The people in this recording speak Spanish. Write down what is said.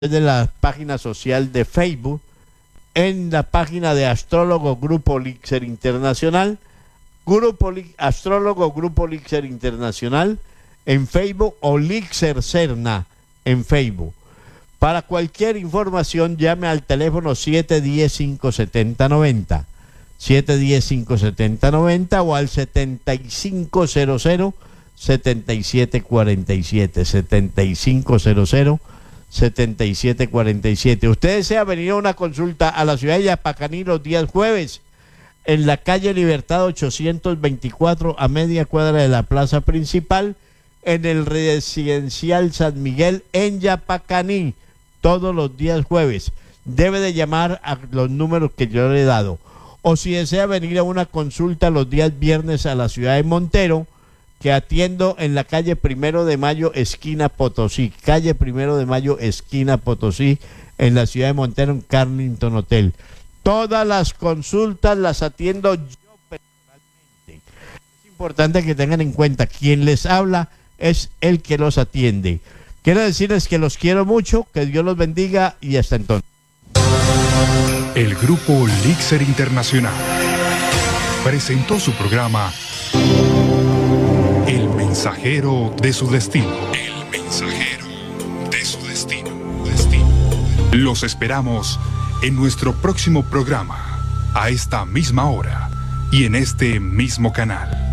de la página social de Facebook, en la página de Astrólogo Grupo Elixir Internacional, Astrólogo Grupo Elixir Internacional en Facebook o Elixir Serna en Facebook. Para cualquier información llame al teléfono 710-570-90, 710-570-90 o al 7500-7747, 7500-7747. Usted desea venir a una consulta a la ciudad de Yapacaní los días jueves, en la calle Libertad 824, a media cuadra de la plaza principal, en el residencial San Miguel en Yapacaní, todos los días jueves. Debe de llamar a los números que yo le he dado. O si desea venir a una consulta los días viernes a la ciudad de Montero, que atiendo en la calle 1 de Mayo, esquina Potosí. Calle 1 de Mayo, esquina Potosí, en la ciudad de Montero, en Carlington Hotel. Todas las consultas las atiendo yo personalmente. Es importante que tengan en cuenta, quien les habla es el que los atiende. Quiero decirles que los quiero mucho, que Dios los bendiga y hasta entonces. El Grupo Elixir Internacional presentó su programa El Mensajero de su Destino. El Mensajero de su Destino. Los esperamos en nuestro próximo programa, a esta misma hora y en este mismo canal.